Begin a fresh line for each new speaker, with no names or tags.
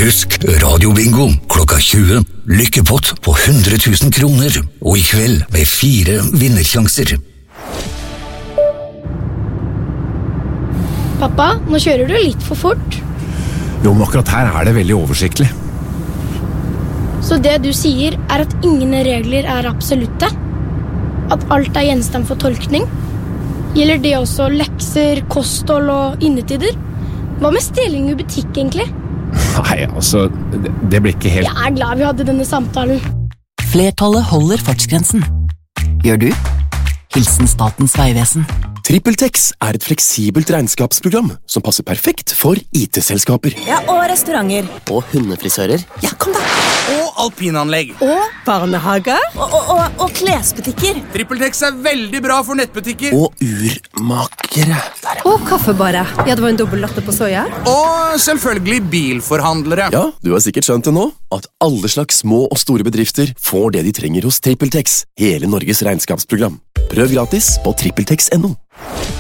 Husk radiobingo klokka 20. Lykkepott på 100 000 kroner. Og i kveld med 4 vinnersjanser.
Pappa, nå kjører du litt for fort.
Jo, men akkurat her det veldig oversiktlig.
Så det du sier at ingen regler absolutte? At alt gjenstand for tolkning? Gjelder det også lekser, kosthold og innetider? Hva med stjeling i butikk egentlig?
Nei, altså, det blir ikke helt...
Jeg glad vi hadde denne samtalen.
Flertallet holder fartsgrensen. Gjør du? Hilsen Statens vegvesen.
TrippelTex et fleksibelt regnskapsprogram som passer perfekt for IT-selskaper.
Ja, og restauranter.
Og hundefrisører.
Ja, kom da.
Og alpinanlegg.
Og barnehager. Og klesbutikker.
TrippelTex veldig bra for nettbutikker.
Og urmakere.
Og kaffebarer. Ja, det var en dobbelt latte på soja.
Og selvfølgelig bilforhandlere.
Ja, du har sikkert skjønt det nå, at alle slags små og store bedrifter får det de trenger hos TrippelTex. Hele Norges regnskapsprogram. Prøv gratis på TrippelTex.no.